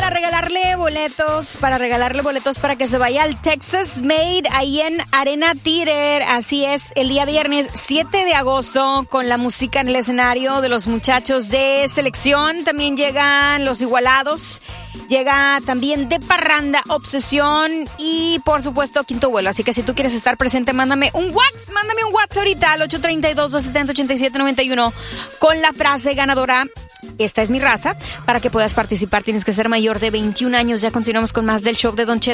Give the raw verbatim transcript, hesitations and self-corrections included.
para regalarle boletos, para regalarle boletos para que se vaya al Texas Made ahí en Arena Theater. Así es, el día viernes siete de agosto con la música en el escenario de los muchachos de selección. También llegan Los Igualados, llega también De Parranda, Obsesión y por supuesto Quinto Vuelo. Así que si tú quieres estar presente, mándame un WhatsApp, mándame un WhatsApp ahorita al ocho tres dos, dos siete cero, ocho siete nueve uno con la frase ganadora: esta es mi raza. Para que puedas participar tienes que ser mayor de veintiún años. Ya continuamos con más del show de Don Cheto.